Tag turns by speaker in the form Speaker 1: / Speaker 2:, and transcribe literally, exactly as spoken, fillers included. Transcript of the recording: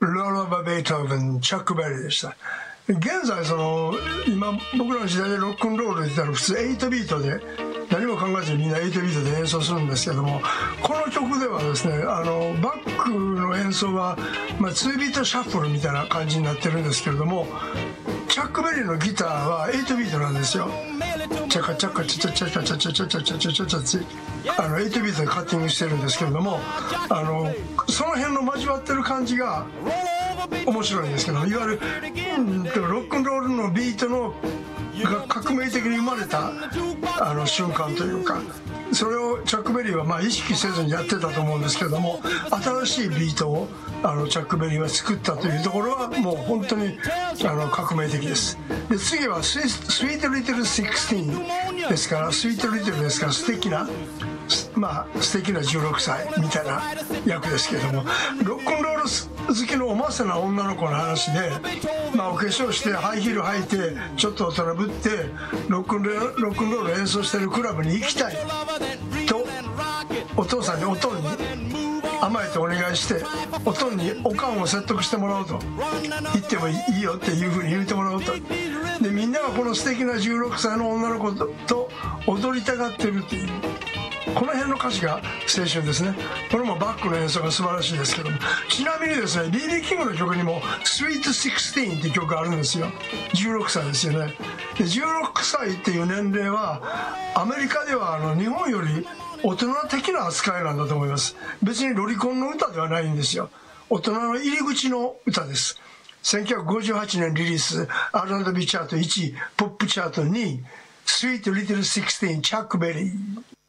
Speaker 1: ローラバ・ベートーベン、チャック・ベリーでした。現在その今僕らの時代でロックンロールで言ったら普通エイトビートで何も考えずにみんなエイトビートで演奏するんですけども、この曲ではですね、あのバックの演奏は、まあ、ツービートシャッフルみたいな感じになってるんですけれども、チャック・ベリーのギターはエイトビートなんですよ。チャカチャカチャチャチャチャチャチャチャチャチャチャチャチャあのエイトビートでカッティングしてるんですけれども、あのその辺の交わってる感じが面白いんですけど、いわゆる、うん、ロックンロールのビートのが革命的に生まれたあの瞬間というか、それをチャック・ベリーはまあ意識せずにやってたと思うんですけれども、新しいビートをあのチャック・ベリーは作ったというところはもう本当にあの革命的です。で次はスイスイート・リトル・シックスティーンですから、スイート・リトルですから素敵なまあ素敵なじゅうろくさいみたいな役ですけれども、ロックンロール好きのおませな女の子の話で、まあ、お化粧してハイヒール履いてちょっと大人ぶってロックンロール、ロックンロール演奏してるクラブに行きたいとお父さんにおとんに甘えてお願いして、おとんにおかんを説得してもらおうと、行ってもいいよっていうふうに言ってもらおうと。でみんながこの素敵なじゅうろくさいの女の子と踊りたがってるっていう、この辺の歌詞が青春ですね。これもバックの演奏が素晴らしいですけども、ちなみにですね ビービー キングの曲にも「スイート・シックスティーン」って曲があるんですよ。じゅうろくさいですよね。でじゅうろくさいっていう年齢はアメリカではあの日本より大人的な扱いなんだと思います。別にロリコンの歌ではないんですよ。大人の入り口の歌です。せんきゅうひゃくごじゅうはちねんリリース アールアンドビー チャートいちい、ポップチャートにい、スイート・リトル・シックスティーン、チャック・ベリー。